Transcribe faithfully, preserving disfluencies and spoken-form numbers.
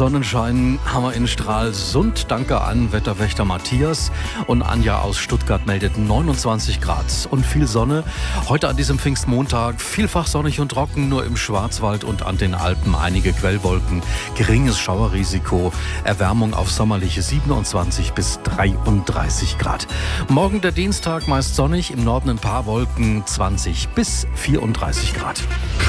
Sonnenschein haben wir in Stralsund. Danke an Wetterwächter Matthias. Und Anja aus Stuttgart meldet neunundzwanzig Grad und viel Sonne. Heute an diesem Pfingstmontag vielfach sonnig und trocken, nur im Schwarzwald und an den Alpen einige Quellwolken, geringes Schauerrisiko, Erwärmung auf sommerliche siebenundzwanzig bis dreiunddreißig Grad. Morgen der Dienstag meist sonnig, im Norden ein paar Wolken, zwanzig bis vierunddreißig Grad.